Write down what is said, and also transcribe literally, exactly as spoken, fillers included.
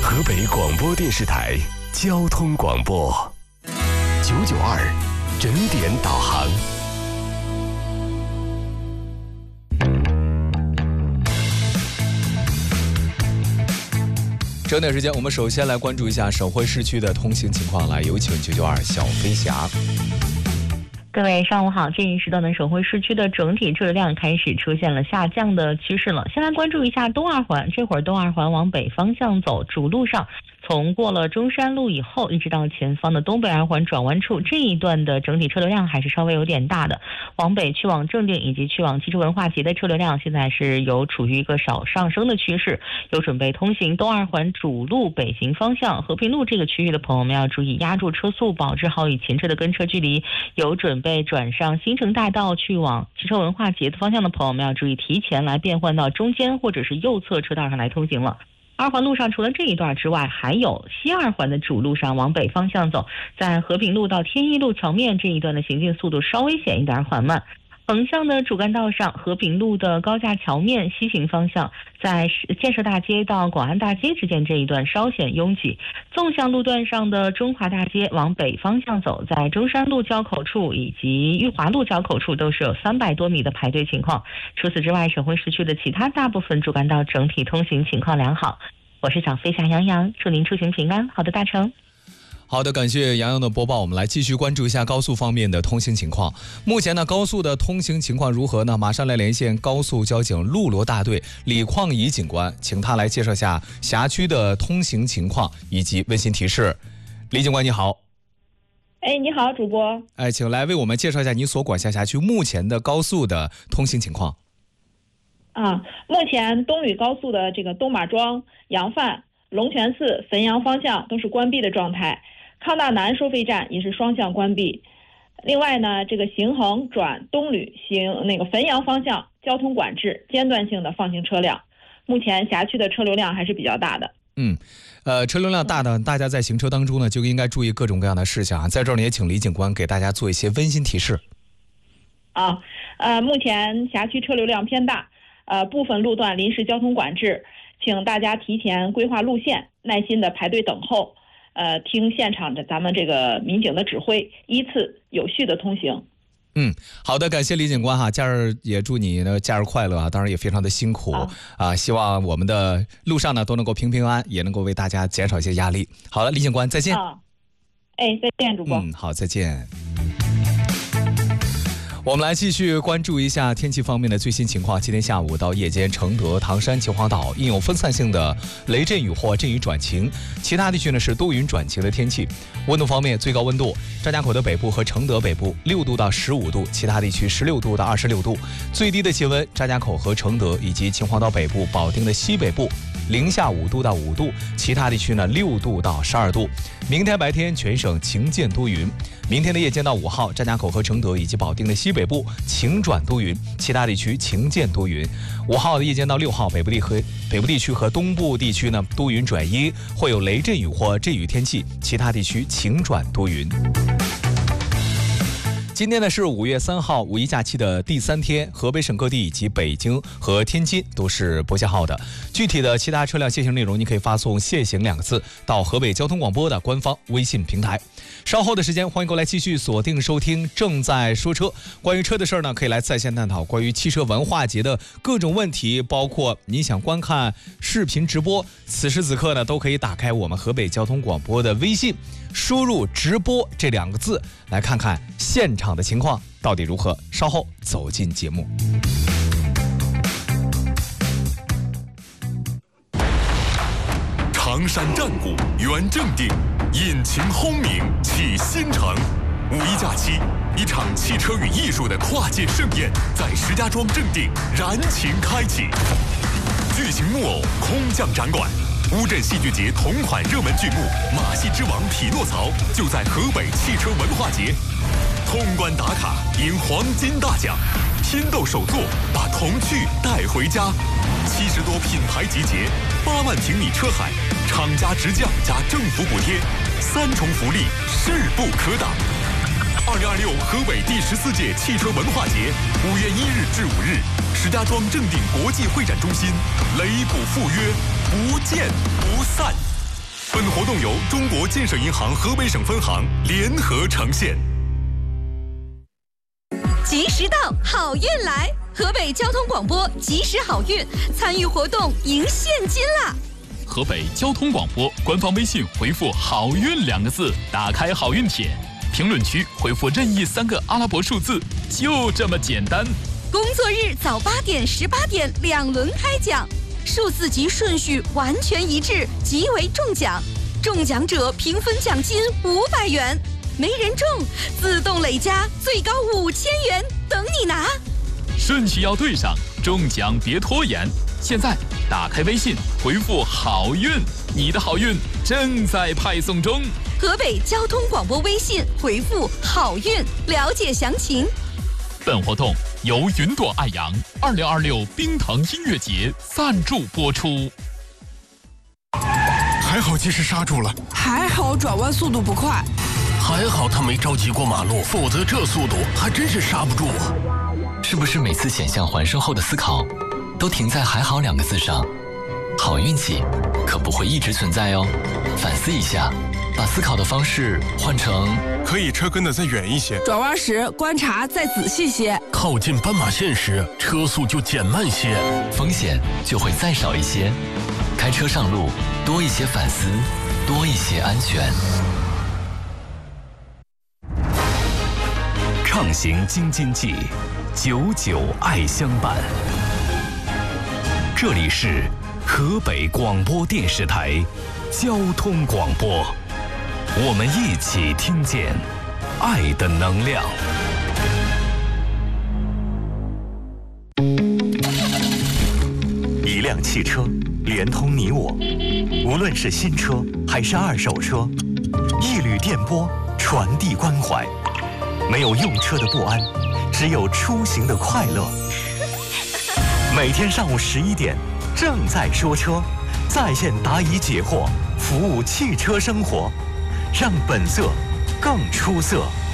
河北广播电视台交通广播九九二整点导航。 整点时间，我们首先来关注一下省会市区的通行情况。来，有请九九二小飞侠。 各位上午好，这一时段的省会市区的整体车流量开始出现了下降的趋势了。先来关注一下东二环，这会儿东二环往北方向走，主路上从过了中山路以后，一直到前方的东北二环转弯处，这一段的整体车流量还是稍微有点大的。往北去往正定以及去往汽车文化节的车流量现在是有处于一个少上升的趋势。有准备通行东二环主路北行方向和平路这个区域的朋友们要注意压住车速，保持好与前车的跟车距离。有准备转上新城大道去往汽车文化节的方向的朋友们要注意提前来变换到中间或者是右侧车道上来通行了。二环路上除了这一段之外，还有西二环的主路上往北方向走，在和平路到天一路桥面这一段的行进速度稍微显一点缓慢。横向的主干道上，和平路的高架桥面西行方向，在建设大街到广安大街之间这一段稍显拥挤。纵向路段上的中华大街往北方向走，在中山路交口处以及裕华路交口处都是有三百多米的排队情况。除此之外，省会市区的其他大部分主干道整体通行情况良好。我是小飞侠杨洋，祝您出行平安，好的大成。 好的，感谢杨洋的播报。我们来继续关注一下高速方面的通行情况。目前呢，高速的通行情况如何呢？马上来连线高速交警路罗大队李旷怡警官，请他来介绍下辖区的通行情况以及温馨提示。李警官你好。 哎，你好，主播。 哎，请来为我们介绍一下你所管辖辖区目前的高速的通行情况。 啊，目前东吕高速的这个东马庄、杨范、龙泉寺、汾阳方向都是关闭的状态。康大南收费站也是双向关闭。另外呢，这个行横转东吕行那个汾阳方向交通管制，间断性的放行车辆。目前辖区的车流量还是比较大的。 嗯，呃，车流量大的，大家在行车当中呢就应该注意各种各样的事项啊。在这儿呢，也请李警官给大家做一些温馨提示。 啊，呃，目前辖区车流量偏大，呃，部分路段临时交通管制，请大家提前规划路线，耐心的排队等候。呃，听现场的咱们这个民警的指挥，依次有序的通行。 嗯，好的，感谢李警官哈，假日也祝你呢假日快乐啊，当然也非常的辛苦 啊, 啊，希望我们的路上呢都能够平平安安，也能够为大家减少一些压力。好了，李警官再见。 啊，哎，再见，主播。 嗯，好，再见。我们来继续关注一下天气方面的最新情况。今天下午到夜间，承德、唐山、秦皇岛应有分散性的雷阵雨或阵雨转晴，其他地区呢是多云转晴的天气。温度方面，最高温度张家口的北部和承德北部六度到十五度，其他地区十六度到二十六度。最低的气温，张家口和承德以及秦皇岛北部、保定的西北部零下五度到五度，其他地区呢六度到十二度。明天白天全省晴间多云，明天的夜间到五号，张家口和承德以及保定的西北部晴转多云，其他地区晴间多云。五号的夜间到六号，北部地和北部地区和东部地区呢多云转阴，会有雷阵雨或阵雨天气，其他地区晴转多云。今天呢是五月三号，五一假期的第三天，河北省各地以及北京和天津都是拨限号的。具体的其他车辆限行内容，你可以发送“限行”两个字到河北交通广播的官方微信平台。稍后的时间，欢迎过来继续锁定收听正在说车。关于车的事儿呢，可以来在线探讨关于汽车文化节的各种问题，包括你想观看视频直播，此时此刻呢，都可以打开我们河北交通广播的微信，输入“直播”这两个字，来看看现场的情况到底如何。稍后走进节目。 常山战鼓原正定，引擎轰鸣启新城。五一假期，一场汽车与艺术的跨界盛宴在石家庄正定燃情开启。巨型木偶空降展馆，乌镇戏剧节同款热门剧目《马戏之王匹诺曹》就在河北汽车文化节。通关打卡赢黄金大奖，拼斗手作把童趣带回家。七十多品牌集结，八万平米车海，厂家直降加政府补贴，三重福利势不可挡。二零二六河北第十四届汽车文化节，五月一日至五日，石家庄正定国际会展中心，擂鼓赴约，不见不散。 本活动由中国建设银行河北省分行联合呈现。 吉时到，好运来！河北交通广播吉时好运，参与活动赢现金啦！ 河北交通广播官方微信回复“好运”两个字，打开好运帖，评论区回复任意三个阿拉伯数字，就这么简单。 工作日早八点、十八点两轮开奖，数字及顺序完全一致，即为中奖。中奖者平分奖金五百元，没人中自动累加最高五千元，等你拿。 顺序要对上，中奖别拖延。现在打开微信回复“好运”，你的好运正在派送中。 河北交通广播微信回复“好运”，了解详情。 本活动由云朵爱扬二零二六冰腾音乐节赞助播出。 还好及时刹住了， 还好转弯速度不快， 还好他没着急过马路，否则这速度还真是刹不住啊！ 是不是每次险象环生后的思考都停在还好两个字上？好运气可不会一直存在哦，反思一下，把思考的方式换成可以车跟得再远一些， 转弯时观察再仔细些， 靠近斑马线时车速就减慢些， 风险就会再少一些。开车上路多一些反思，多一些安全。 畅行京津冀，久久爱相伴。这里是河北广播电视台交通广播，我们一起听见爱的能量。 一辆汽车连通你我，无论是新车还是二手车，一缕电波传递关怀。没有用车的不安，只有出行的快乐。每天上午十一点，正在说车，在线答疑解惑，服务汽车生活，让本色更出色。